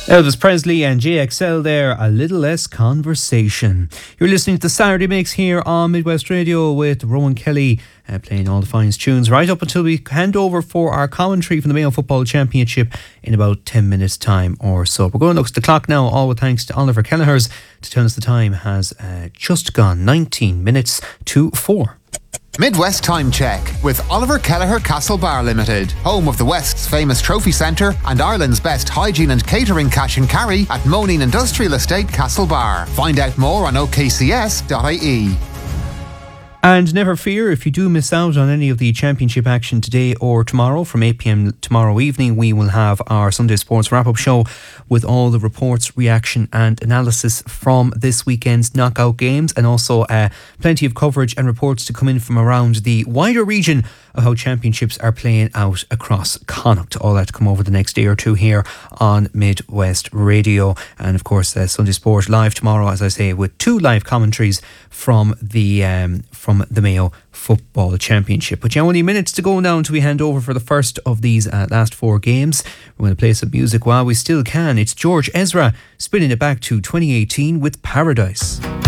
Elvis Presley and JXL there, A Little Less Conversation. You're listening to the Saturday Mix here on Midwest Radio with Rowan Kelly playing all the fine tunes right up until we hand over for our commentary from the Mayo Football Championship in about 10 minutes time or so. We're going to look at the clock now, all with thanks to Oliver Kelleher's to tell us the time has just gone 19 minutes to 4. Midwest Time Check with Oliver Kelleher Castlebar Limited, home of the West's famous trophy centre and Ireland's best hygiene and catering cash and carry at Moneen Industrial Estate, Castlebar. Find out more on okcs.ie. And never fear, if you do miss out on any of the championship action today or tomorrow, from 8 p.m. tomorrow evening, we will have our Sunday Sports wrap-up show with all the reports, reaction and analysis from this weekend's knockout games, and also plenty of coverage and reports to come in from around the wider region of how championships are playing out across Connacht. All that to come over the next day or two here on Midwest Radio. And of course, Sunday Sport live tomorrow, as I say, with 2 live commentaries from the Mayo Football Championship. But only minutes to go now until we hand over for the first of these last 4 games. We're going to play some music while we still can. It's George Ezra spinning it back to 2018 with Paradise.